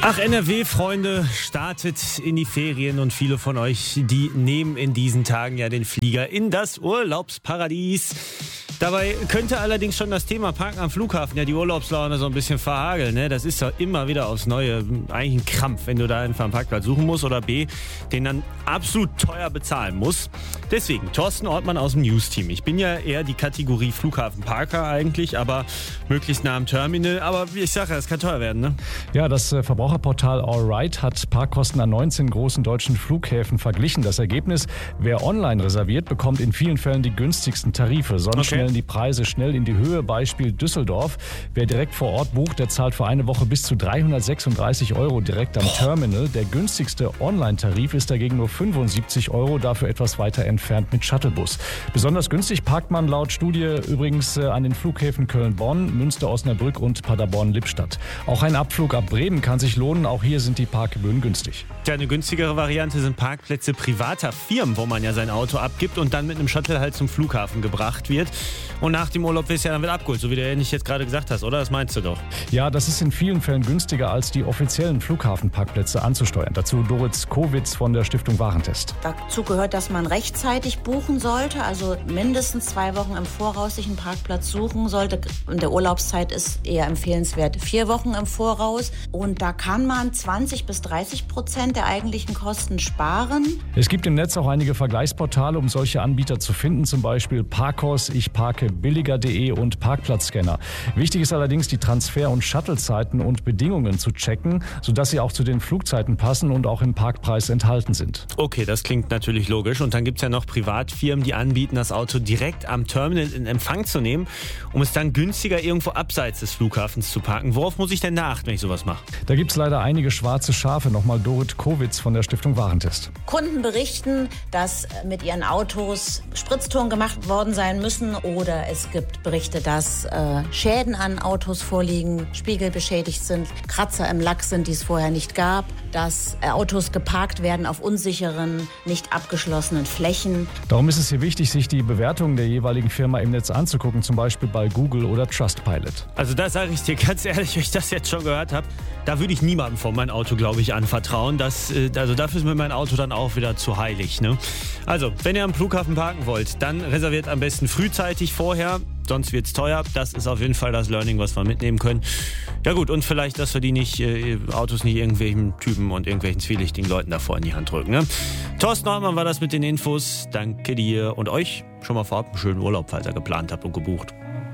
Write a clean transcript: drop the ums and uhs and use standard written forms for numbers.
Ach, NRW-Freunde, startet in die Ferien und viele von euch, die nehmen in diesen Tagen ja den Flieger in das Urlaubsparadies. Dabei könnte allerdings schon das Thema Parken am Flughafen ja die Urlaubslaune so ein bisschen verhageln. Ne? Das ist doch immer wieder aufs Neue eigentlich ein Krampf, wenn du da einfach einen Parkplatz suchen musst oder B, den dann absolut teuer bezahlen musst. Deswegen, Thorsten Ortmann aus dem News-Team. Ich bin ja eher die Kategorie Flughafenparker eigentlich, aber möglichst nah am Terminal. Aber wie ich sage, es kann teuer werden, ne? Ja, das Verbraucherportal AllRide hat Parkkosten an 19 großen deutschen Flughäfen verglichen. Das Ergebnis, wer online reserviert, bekommt in vielen Fällen die günstigsten Tarife. Sonst schnellen die Preise schnell in die Höhe. Beispiel Düsseldorf. Wer direkt vor Ort bucht, der zahlt für eine Woche bis zu 336 € direkt am Terminal. Der günstigste Online-Tarif ist dagegen nur 75 €, dafür etwas weiter entfernt mit Shuttlebus. Besonders günstig parkt man laut Studie übrigens an den Flughäfen Köln-Bonn, Münster-Osnabrück und Paderborn-Lippstadt. Auch ein Abflug ab Bremen kann sich lohnen. Auch hier sind die Parkgebühren günstig. Ja, eine günstigere Variante sind Parkplätze privater Firmen, wo man ja sein Auto abgibt und dann mit einem Shuttle halt zum Flughafen gebracht wird. Und nach dem Urlaub wirst du ja dann wieder abgeholt, so wie du ähnlich jetzt gerade gesagt hast, oder? Das meinst du doch? Ja, das ist in vielen Fällen günstiger, als die offiziellen Flughafenparkplätze anzusteuern. Dazu Dorit Kowitz von der Stiftung Warentest. Dazu gehört, dass man rechtzeitig buchen sollte, also mindestens 2 Wochen im Voraus sich einen Parkplatz suchen sollte. In der Urlaubszeit ist eher empfehlenswert 4 Wochen im Voraus. Und da kann man 20-30% der eigentlichen Kosten sparen. Es gibt im Netz auch einige Vergleichsportale, um solche Anbieter zu finden, zum Beispiel Parkos, ichparkebilliger.de und Parkplatzscanner. Wichtig ist allerdings, die Transfer- und Shuttlezeiten und Bedingungen zu checken, sodass sie auch zu den Flugzeiten passen und auch im Parkpreis enthalten sind. Okay, das klingt natürlich logisch. Und dann gibt es ja noch Privatfirmen, die anbieten, das Auto direkt am Terminal in Empfang zu nehmen, um es dann günstiger irgendwo abseits des Flughafens zu parken. Worauf muss ich denn da achten, wenn ich sowas mache? Da gibt es leider einige schwarze Schafe. Nochmal Dorit Kowitz von der Stiftung Warentest. Kunden berichten, dass mit ihren Autos Spritztouren gemacht worden sein müssen, oder es gibt Berichte, dass Schäden an Autos vorliegen, Spiegel beschädigt sind, Kratzer im Lack sind, die es vorher nicht gab, dass Autos geparkt werden auf unsicheren, nicht abgeschlossenen Flächen. Darum ist es hier wichtig, sich die Bewertungen der jeweiligen Firma im Netz anzugucken, zum Beispiel bei Google oder Trustpilot. Also da sage ich dir ganz ehrlich, wenn ich das jetzt schon gehört habe, da würde ich niemandem von meinem Auto, glaube ich, anvertrauen. Also dafür ist mir mein Auto dann auch wieder zu heilig, ne? Also, wenn ihr am Flughafen parken wollt, dann reserviert am besten frühzeitig vorher, sonst wird's teuer. Das ist auf jeden Fall das Learning, was wir mitnehmen können. Ja gut, und vielleicht, dass wir die Autos nicht irgendwelchen Typen und irgendwelchen zwielichtigen Leuten davor in die Hand drücken, ne? Thorsten Ortmann war das mit den Infos. Danke dir und euch schon mal vorab einen schönen Urlaub, falls ihr geplant habt und gebucht.